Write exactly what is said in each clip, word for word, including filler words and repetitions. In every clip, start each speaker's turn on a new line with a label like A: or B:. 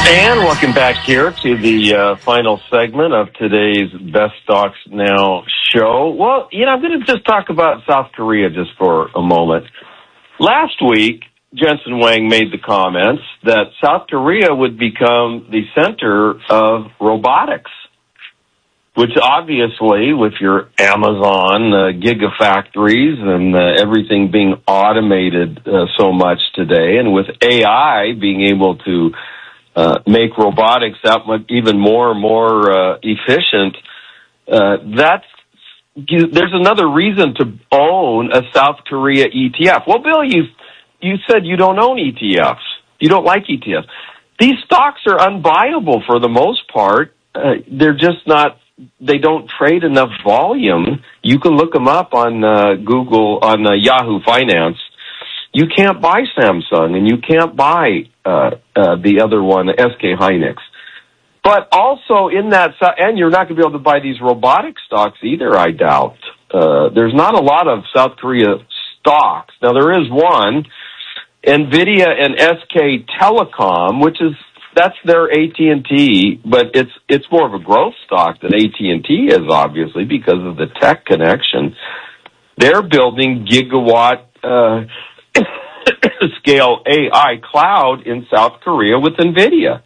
A: And welcome back here to the uh, final segment of today's Best Stocks Now show. Well, you know, I'm going to just talk about South Korea just for a moment. Last week, Jensen Huang made the comments that South Korea would become the center of robotics, which obviously, with your Amazon uh, gigafactories and uh, everything being automated uh, so much today, and with A I being able to uh, make robotics that much even more and more uh, efficient, uh, that's you, there's another reason to own a South Korea E T F. Well, Bill, you you said you don't own E T Fs. You don't like E T Fs. These stocks are unbuyable for the most part. Uh, they're just not. They don't trade enough volume. You can look them up on uh, Google, on uh, Yahoo Finance. You can't buy Samsung, and you can't buy uh, uh, the other one, S K Hynix. But also in that, and you're not going to be able to buy these robotic stocks either, I doubt. Uh, there's not a lot of South Korea stocks. Now, there is one, NVIDIA and S K Telecom, which is that's their A T and T, but it's it's more of a growth stock than A T and T is, obviously, because of the tech connection. They're building gigawatt uh, scale A I cloud in South Korea with NVIDIA.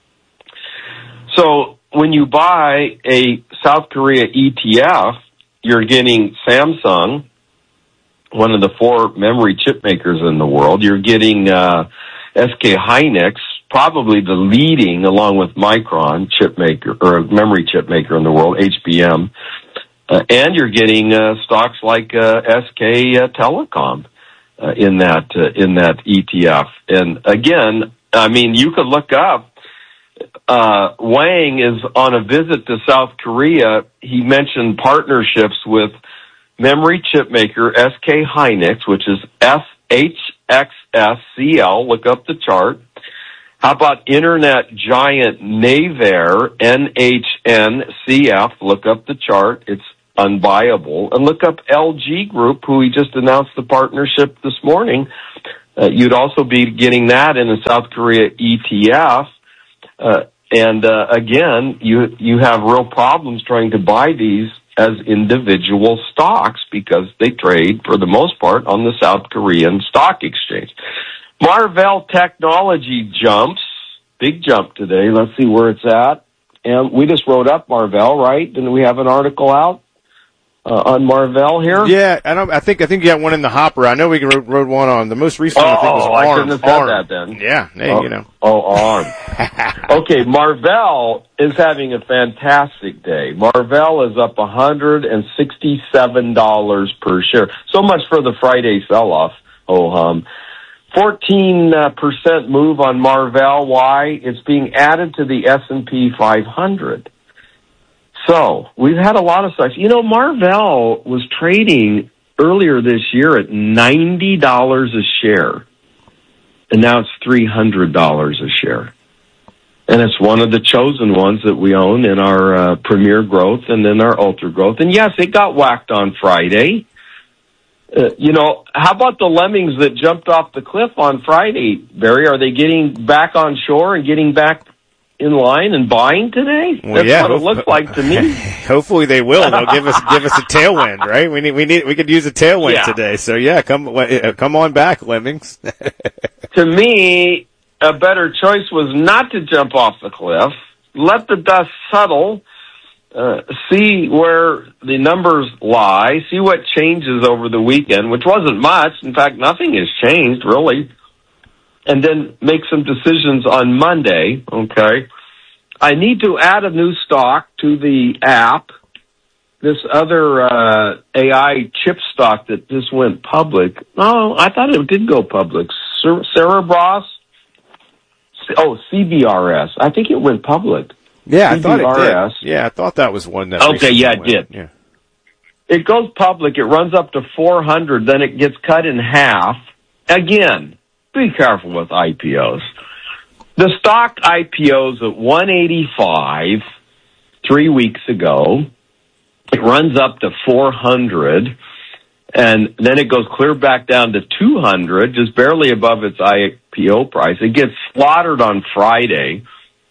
A: So when you buy a South Korea E T F, you're getting Samsung, one of the four memory chip makers in the world. You're getting uh, S K Hynix, probably the leading, along with Micron, chip maker or memory chip maker in the world, H B M, uh, and you're getting uh, stocks like uh, S K uh, Telecom uh, in that uh, in that E T F. And again, I mean, you could look up. Uh, Wang is on a visit to South Korea. He mentioned partnerships with memory chip maker S K Hynix, which is S H X S C L. Look up the chart. How about internet giant Naver, N H N C F? Look up the chart. It's unbuyable. And look up L G Group, who we just announced the partnership this morning. Uh, you'd also be getting that in a South Korea E T F. Uh, and uh, again, you you have real problems trying to buy these as individual stocks because they trade, for the most part, on the South Korean stock exchange. Marvell Technology jumps. Big jump today. Let's see where it's at. And we just wrote up Marvell, right? Didn't we have an article out uh, on Marvell here?
B: Yeah, I don't. I think I think you got one in the hopper. I know we wrote, wrote one on the most recent.
A: Oh,
B: one, I think was
A: I
B: ARM.
A: couldn't have said
B: ARM.
A: that then.
B: Yeah, hey,
A: oh,
B: you know.
A: Oh, ARM. Okay, Marvell is having a fantastic day. Marvell is up one hundred sixty-seven dollars per share. So much for the Friday sell-off, oh hum. fourteen percent move on Marvell. Why? It's being added to the S and P five hundred. So, we've had a lot of stocks. You know, Marvell was trading earlier this year at ninety dollars a share. And now it's three hundred dollars a share. And it's one of the chosen ones that we own in our uh, Premier Growth and in our Ultra Growth. And yes, it got whacked on Friday. Uh, you know, how about the lemmings that jumped off the cliff on Friday, Barry? Are they getting back on shore and getting back in line and buying today?
B: Well,
A: That's
B: yeah,
A: what it looks like to me.
B: Hopefully they will. They'll give us give us a tailwind, right? We need we need we could use a tailwind
A: Yeah.
B: today. So yeah, come come on back, lemmings.
A: To me, a better choice was not to jump off the cliff. Let the dust settle. Uh, see where the numbers lie, see what changes over the weekend, which wasn't much. In fact, nothing has changed, really. And then make some decisions on Monday, okay? I need to add a new stock to the app. This other uh, A I chip stock that just went public. Oh, I thought it did go public. Cer- Cerebras? Oh, C B R S. I think it went public.
B: Yeah, I thought
A: C B R S.
B: it did. Yeah, I thought that was one that.
A: Okay, yeah, it
B: went.
A: did.
B: Yeah.
A: It goes public. It runs up to four hundred. Then it gets cut in half. Again, be careful with I P Os. The stock I P Os at one eighty-five three weeks ago. It runs up to four hundred, and then it goes clear back down to two hundred, just barely above its I P O price. It gets slaughtered on Friday.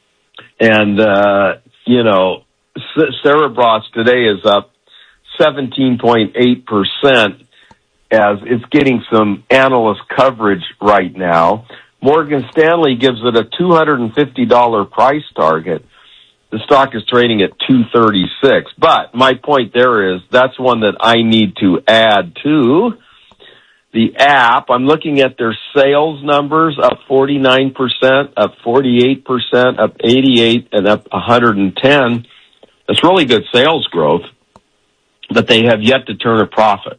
A: And, uh, you know, Cerebras today is up seventeen point eight percent as it's getting some analyst coverage right now. Morgan Stanley gives it a two hundred fifty dollars price target. The stock is trading at two thirty-six. But my point there is that's one that I need to add to the app. I'm looking at their sales numbers, up forty-nine percent, up forty-eight percent, up eighty-eight, and up one hundred ten. That's really good sales growth, but they have yet to turn a profit.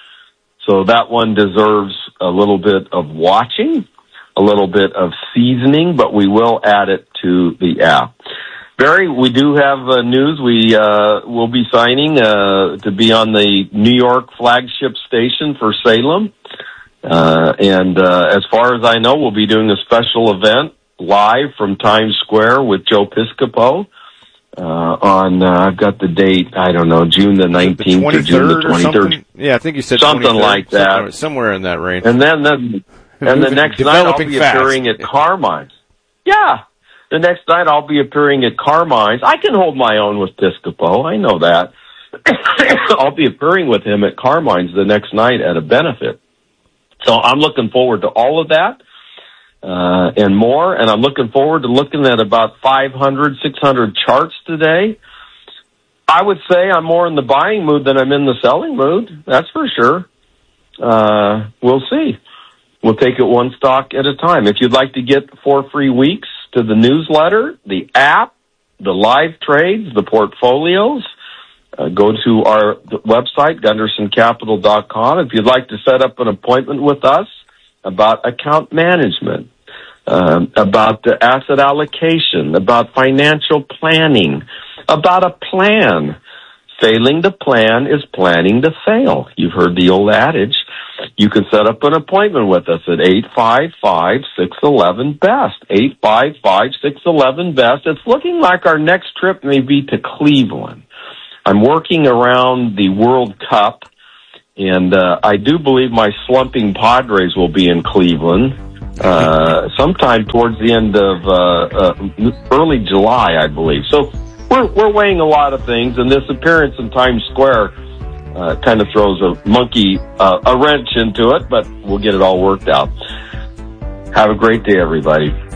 A: So that one deserves a little bit of watching, a little bit of seasoning, but we will add it to the app. Barry, we do have uh, news. We uh, will be signing uh, to be on the New York flagship station for Salem. Uh, and uh, as far as I know, we'll be doing a special event live from Times Square with Joe Piscopo uh, on, uh, I've got the date, I don't know, June the nineteenth or June the twenty-third.
B: Yeah, I think you said
A: something like that.
B: Somewhere, somewhere in that range.
A: And then the, and the next night I'll be fast. appearing at Carmine's. Yeah. The next night I'll be appearing at Carmine's. I can hold my own with Piscopo. I know that. I'll be appearing with him at Carmine's the next night at a benefit. So I'm looking forward to all of that uh, and more. And I'm looking forward to looking at about five hundred, six hundred charts today. I would say I'm more in the buying mood than I'm in the selling mood. That's for sure. Uh, we'll see. We'll take it one stock at a time. If you'd like to get four free weeks to the newsletter, the app, the live trades, the portfolios, uh, go to our website, gunderson capital dot com. If you'd like to set up an appointment with us about account management, um, about the asset allocation, about financial planning, about a plan. Failing to plan is planning to fail. You've heard the old adage. You can set up an appointment with us at eight five five, six one one, B E S T. eight five five, six one one, B E S T. It's looking like our next trip may be to Cleveland. I'm working around the World Cup, and uh, I do believe my slumping Padres will be in Cleveland uh, sometime towards the end of uh, uh, early July, I believe. So we're, we're weighing a lot of things, and this appearance in Times Square Uh, kind of throws a monkey, uh, a wrench into it, but we'll get it all worked out. Have a great day, everybody.